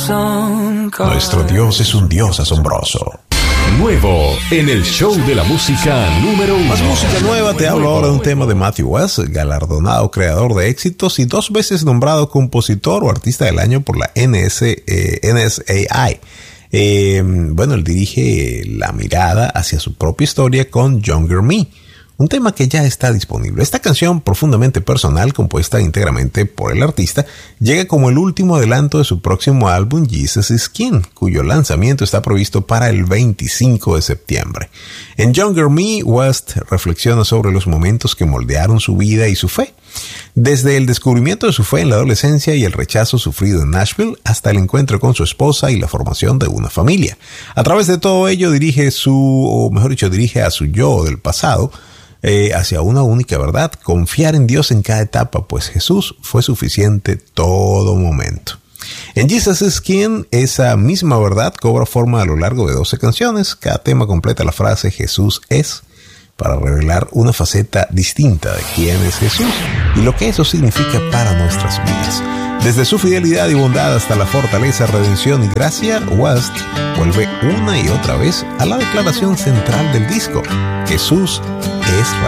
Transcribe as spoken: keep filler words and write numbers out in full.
Nuestro Dios es un Dios asombroso. Nuevo en el show de la música número uno. Más música nueva, te hablo ahora de un tema de Matthew West, galardonado creador de éxitos y dos veces nombrado compositor o artista del año por la N S, eh, N S A I. Eh, bueno, él dirige la mirada hacia su propia historia con Younger Me, un tema que ya está disponible. Esta canción profundamente personal, compuesta íntegramente por el artista, llega como el último adelanto de su próximo álbum Jesus is King, cuyo lanzamiento está previsto para el veinticinco de septiembre. En Younger Me, West reflexiona sobre los momentos que moldearon su vida y su fe, desde el descubrimiento de su fe en la adolescencia y el rechazo sufrido en Nashville hasta el encuentro con su esposa y la formación de una familia. A través de todo ello dirige su, o mejor dicho, dirige a su yo del pasado, Eh, hacia una única verdad: confiar en Dios en cada etapa, pues Jesús fue suficiente todo momento. En Jesus is King, esa misma verdad cobra forma a lo largo de doce canciones. Cada tema completa la frase Jesús es, para revelar una faceta distinta de quién es Jesús y lo que eso significa para nuestras vidas. Desde su fidelidad y bondad hasta la fortaleza, redención y gracia, West vuelve una y otra vez a la declaración central del disco: Jesús es